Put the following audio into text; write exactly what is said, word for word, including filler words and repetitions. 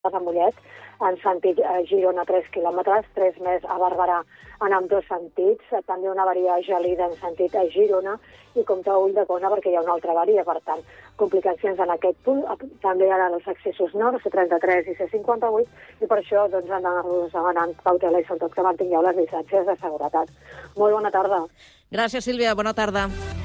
a Mollet, en sentit Girona tres quilòmetres, tres més a Barberà en ambdós sentits, també una avaria a Gelida en sentit a Girona i compte a Ulldecona perquè hi ha una altra avaria, per tant, complicacions en aquest punt, també ara els accessos nord, C trenta-tres i C cinquanta-vuit, i per això doncs, han d'anar-nos demanant cautela i sobretot que mantingueu les distàncies de seguretat. Molt bona tarda. Gràcies, Sílvia. Bona tarda.